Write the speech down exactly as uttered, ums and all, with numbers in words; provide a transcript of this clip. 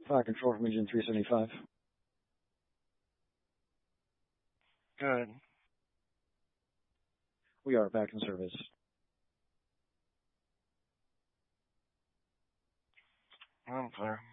Fire control from engine three seventy-five. Good. We are back in service. I'm clear.